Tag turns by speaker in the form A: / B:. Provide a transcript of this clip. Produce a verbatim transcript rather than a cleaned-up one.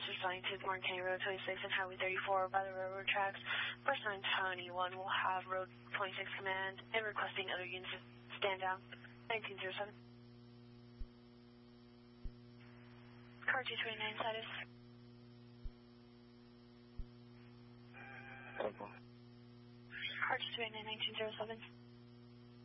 A: responding to Morgan County Road twenty-six and Highway thirty-four by the railroad tracks. First nine twenty-one will have Road twenty-six command and requesting other units to stand down. nineteen oh seven. Car two twenty-nine status. Car two twenty-nine, nineteen oh seven.